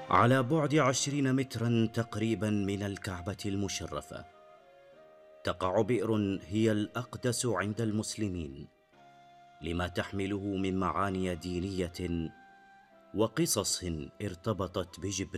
على بعد 20 مترا تقريبا من الكعبة المشرفة تقع بئر هي الأقدس عند المسلمين، لما تحمله من معاني دينية وقصص ارتبطت بجبريل.